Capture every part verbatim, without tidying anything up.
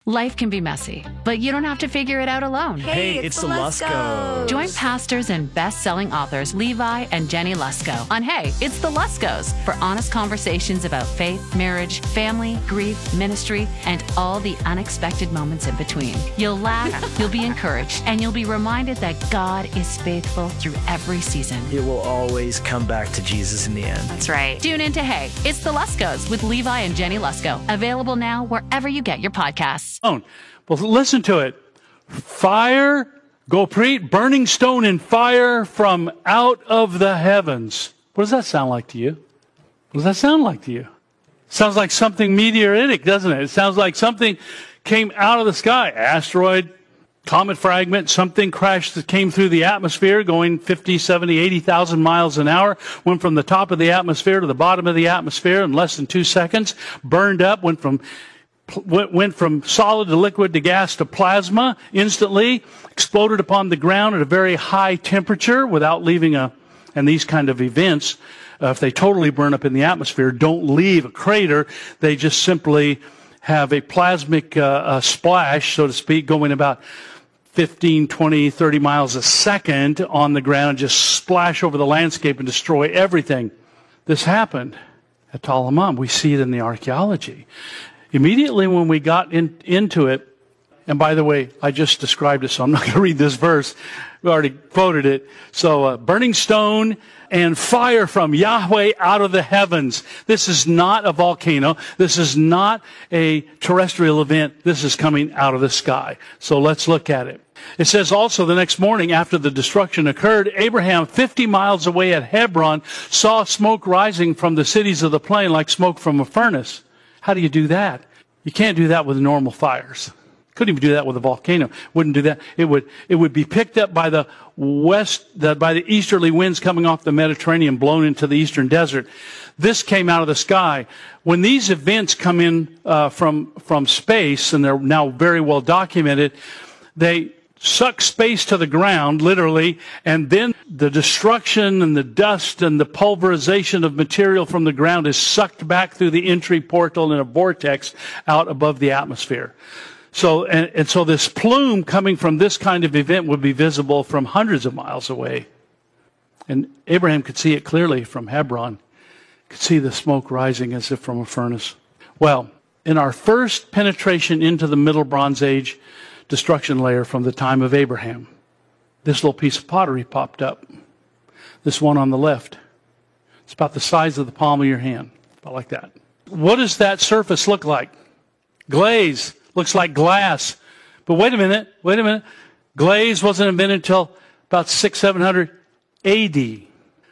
Life can be messy, but you don't have to figure it out alone. Hey, it's, it's the Luskos. Join pastors and best-selling authors Levi and Jenny Lusko on Hey, It's the Luskos for honest conversations about faith, marriage, family, grief, ministry, and all the unexpected moments in between. You'll laugh, you'll be encouraged, and you'll be reminded that God is faithful through every season. It will always come back to Jesus in the end. That's right. Tune in to Hey, It's the Luskos with Levi and Jenny Lusko. Available now wherever you get your podcasts. Well, listen to it. Fire, go preach, burning stone and fire from out of the heavens. What does that sound like to you? What does that sound like to you? Sounds like something meteoritic, doesn't it? It sounds like something came out of the sky. Asteroid, comet fragment, something crashed that came through the atmosphere going fifty, seventy, eighty thousand miles an hour, went from the top of the atmosphere to the bottom of the atmosphere in less than two seconds, burned up, went from went from solid to liquid to gas to plasma instantly, exploded upon the ground at a very high temperature without leaving a, and these kind of events, uh, if they totally burn up in the atmosphere, don't leave a crater. They just simply have a plasmic uh, uh, splash, so to speak, going about fifteen, twenty, thirty miles a second on the ground and just splash over the landscape and destroy everything. This happened at Tal Hammam. We see it in the archaeology. Immediately when we got in, into it, and by the way, I just described it, so I'm not going to read this verse. We already quoted it. So, uh, burning stone and fire from Yahweh out of the heavens. This is not a volcano. This is not a terrestrial event. This is coming out of the sky. So let's look at it. It says also the next morning after the destruction occurred, Abraham, fifty miles away at Hebron, saw smoke rising from the cities of the plain like smoke from a furnace. How do you do that? You can't do that with normal fires. Couldn't even do that with a volcano. Wouldn't do that. It would it would be picked up by the west, the, by the easterly winds coming off the Mediterranean, blown into the eastern desert. This came out of the sky. When these events come in uh, from from space, and they're now very well documented, they suck space to the ground, literally, and then the destruction and the dust and the pulverization of material from the ground is sucked back through the entry portal in a vortex out above the atmosphere. So, and, and so this plume coming from this kind of event would be visible from hundreds of miles away. And Abraham could see it clearly from Hebron. Could see the smoke rising as if from a furnace. Well, in our first penetration into the Middle Bronze Age destruction layer from the time of Abraham, this little piece of pottery popped up. This one on the left. It's about the size of the palm of your hand. About like that. What does that surface look like? Glaze. Looks like glass. But wait a minute. Wait a minute. Glaze wasn't invented until about six, seven hundred A D.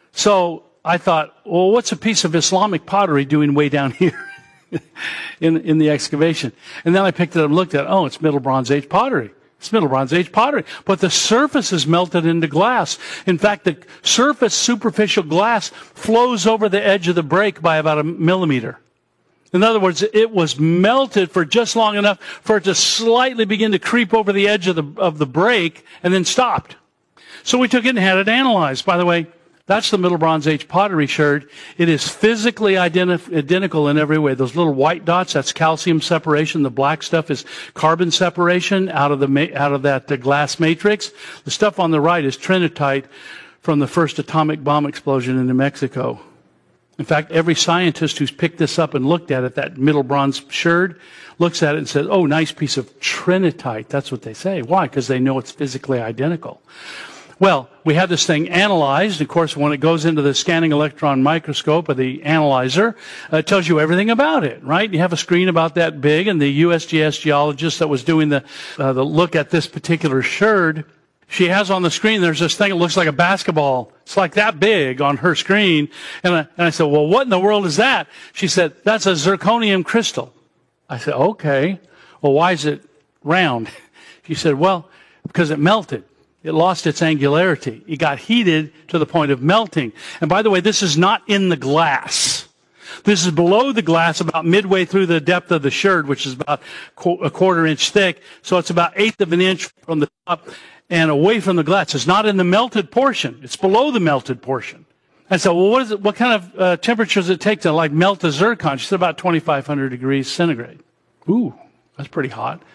So I thought, well, what's a piece of Islamic pottery doing way down here? in in the excavation. And then I picked it up and looked at it. Oh, it's Middle Bronze Age pottery. It's Middle Bronze Age pottery. But the surface is melted into glass. In fact, the surface superficial glass flows over the edge of the break by about a millimeter. In other words, it was melted for just long enough for it to slightly begin to creep over the edge of the of the break and then stopped. So we took it and had it analyzed. By the way, that's the Middle Bronze Age pottery sherd. It is physically identi- identical in every way. Those little white dots, that's calcium separation. The black stuff is carbon separation out of the ma- out of that uh, glass matrix. The stuff on the right is trinitite from the first atomic bomb explosion in New Mexico. In fact, every scientist who's picked this up and looked at it, that Middle Bronze sherd, looks at it and says, oh, nice piece of trinitite. That's what they say. Why? Because they know it's physically identical. Well, we had this thing analyzed. Of course, when it goes into the scanning electron microscope of the analyzer, uh, it tells you everything about it, right? You have a screen about that big, and the U S G S geologist that was doing the uh, the look at this particular sherd, she has on the screen, there's this thing that looks like a basketball. It's like that big on her screen. And I, and I said, well, what in the world is that? She said, that's a zirconium crystal. I said, okay. Well, why is it round? She said, well, because it melted. It lost its angularity. It got heated to the point of melting. And by the way, this is not in the glass. This is below the glass, about midway through the depth of the sherd, which is about a quarter inch thick. So it's about eighth of an inch from the top and away from the glass. It's not in the melted portion. It's below the melted portion. I said, well, what is it? What kind of uh, temperature does it take to like melt a zircon? She said about twenty-five hundred degrees centigrade. Ooh, that's pretty hot.